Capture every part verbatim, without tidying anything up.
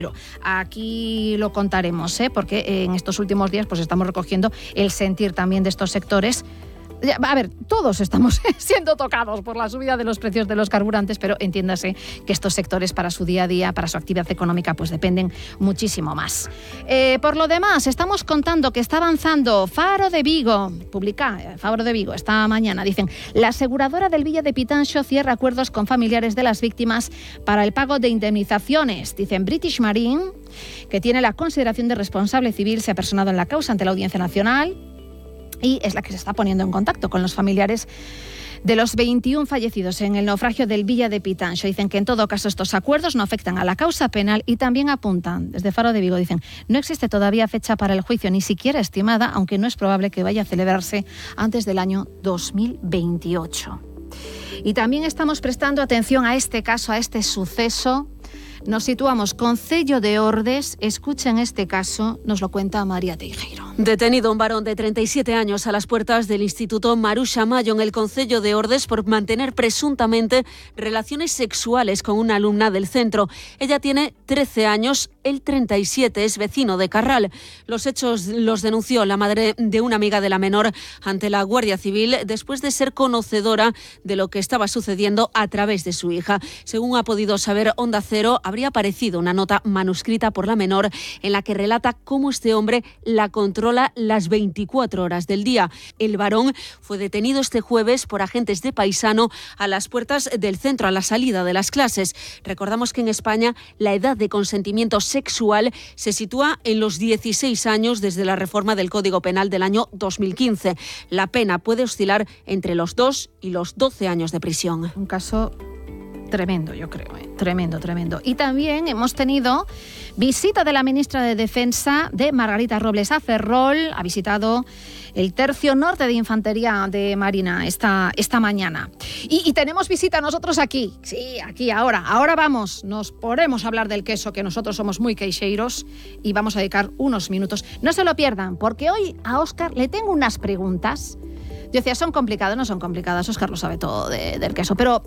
Aquí lo contaremos, ¿eh? Porque en estos últimos días pues estamos recogiendo el sentir también de estos sectores. A ver, todos estamos siendo tocados por la subida de los precios de los carburantes, pero entiéndase que estos sectores para su día a día, para su actividad económica, pues dependen muchísimo más. Eh, por lo demás, estamos contando que está avanzando Faro de Vigo, publica Faro de Vigo esta mañana, dicen, la aseguradora del Villa de Pitanxo cierra acuerdos con familiares de las víctimas para el pago de indemnizaciones. Dicen British Marine, que tiene la consideración de responsable civil, se ha personado en la causa ante la Audiencia Nacional y es la que se está poniendo en contacto con los familiares de los veintiún fallecidos en el naufragio del Villa de Pitanxo. Dicen que en todo caso estos acuerdos no afectan a la causa penal y también apuntan, desde Faro de Vigo, dicen, no existe todavía fecha para el juicio, ni siquiera estimada, aunque no es probable que vaya a celebrarse antes del año dos mil veintiocho. Y también estamos prestando atención a este caso, a este suceso. Nos situamos Concello de Ordes. Escuchen este caso, nos lo cuenta María Teijeiro. Detenido un varón de treinta y siete años a las puertas del Instituto Maruxa Mayo en el Concello de Ordes por mantener presuntamente relaciones sexuales con una alumna del centro. Ella tiene trece años, él treinta y siete, es vecino de Carral. Los hechos los denunció la madre de una amiga de la menor ante la Guardia Civil después de ser conocedora de lo que estaba sucediendo a través de su hija. Según ha podido saber Onda Cero, habría aparecido una nota manuscrita por la menor en la que relata cómo este hombre la controla las veinticuatro horas del día. El varón fue detenido este jueves por agentes de Paisano a las puertas del centro a la salida de las clases. Recordamos que en España la edad de consentimiento sexual se sitúa en los dieciséis años desde la reforma del Código Penal del año dos mil quince. La pena puede oscilar entre los dos y los doce años de prisión. Un caso tremendo, yo creo, ¿eh? Tremendo, tremendo. Y también hemos tenido visita de la ministra de Defensa, de Margarita Robles a Ferrol. Ha visitado el Tercio Norte de Infantería de Marina esta, esta mañana. Y, y tenemos visita nosotros aquí. Sí, aquí, ahora. Ahora vamos. Nos ponemos a hablar del queso, que nosotros somos muy queixeiros, y vamos a dedicar unos minutos. No se lo pierdan, porque hoy a Óscar le tengo unas preguntas. Yo decía, son complicadas, no son complicadas. Óscar lo sabe todo de, del queso, pero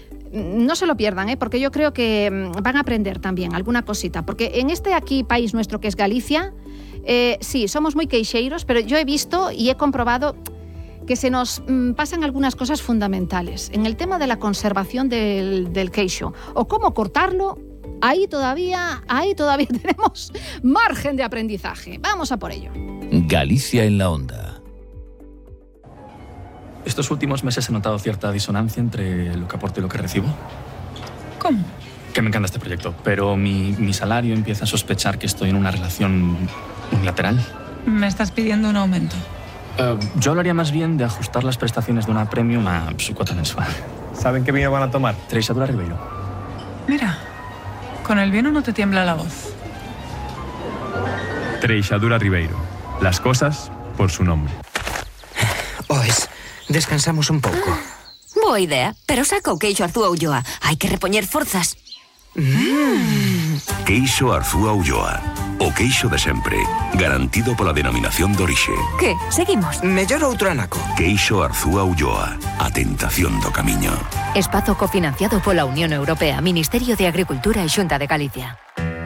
no se lo pierdan, ¿eh? Porque yo creo que van a aprender también alguna cosita. Porque en este aquí país nuestro que es Galicia, eh, sí, somos muy queixeiros, pero yo he visto y he comprobado que se nos mm, pasan algunas cosas fundamentales. En el tema de la conservación del, del queixo, o cómo cortarlo, ahí todavía, ahí todavía tenemos margen de aprendizaje. Vamos a por ello. Galicia en la onda. Estos últimos meses he notado cierta disonancia entre lo que aporto y lo que recibo. ¿Cómo? Que me encanta este proyecto, pero mi, mi salario empieza a sospechar que estoy en una relación unilateral. ¿Me estás pidiendo un aumento? Uh, yo hablaría más bien de ajustar las prestaciones de una premium a su cuota mensual. ¿Saben qué vino van a tomar? Treixadura Ribeiro. Mira, con el vino no te tiembla la voz. Treixadura Ribeiro. Las cosas por su nombre. Oes, descansamos un pouco. Boa idea, pero saca o queixo Arzúa Ulloa. Hai que repoñer forzas. Mm. Queixo Arzúa Ulloa. O queixo de sempre. Garantido pola denominación de orixe. Que? Seguimos? Mellor outro anaco. Queixo Arzúa Ulloa. A tentación do camiño. Espazo cofinanciado pola Unión Europea, Ministerio de Agricultura e Xunta de Galicia.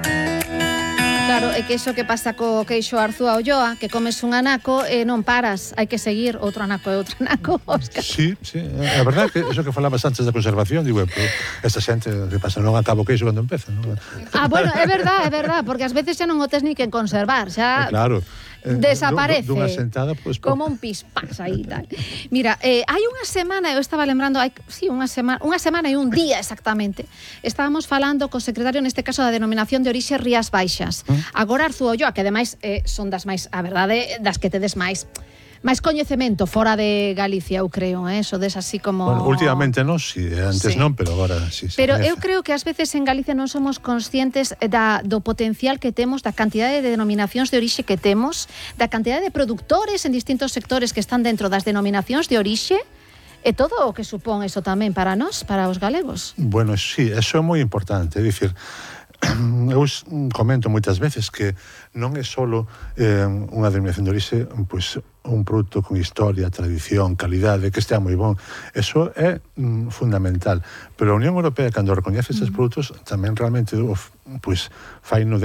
Claro, é que iso que pasa co queixo Arzúa Ulloa, que comes un anaco e non paras, hai que seguir outro anaco e outro anaco, Óscar. Sí, sí, a verdade que iso que falabas antes da conservación, digo, pero esta xente que pasa non acaba o queixo cando empeza, non? Ah, bueno, é verdade, é verdade, porque ás veces xa non o tes ni que conservar, xa... Claro. Desaparece. Dunha sentada, pues, como un pispás aí tal. Mira, eh, hai unha semana, eu estaba lembrando, hai, sí, unha semana, unha semana e un día exactamente, estábamos falando co secretario, neste caso da denominación de orixe Rías Baixas. ¿Mm? Agora Arzúa Ulloa, que ademais eh, son das máis, a verdade, das que tedes máis máis coñecemento fora de Galicia, eu creo, eh? Eso des así como... Bueno, últimamente non, si, sí, antes sí. Non, pero agora sí. Pero eu creo que ás veces en Galicia non somos conscientes da, do potencial que temos, da cantidade de denominacións de orixe que temos, da cantidade de productores en distintos sectores que están dentro das denominacións de orixe, e todo o que supón eso tamén para nós, para os galegos. Bueno, sí, eso é moi importante, é dicir, eu comento moitas veces que non é só eh, unha denominación de orixe, pois un produto con historia, tradición, calidade, que estea moi bon. Eso é mm, fundamental. Pero a Unión Europea, cando recoñece estes produtos, tamén realmente pois, fai no de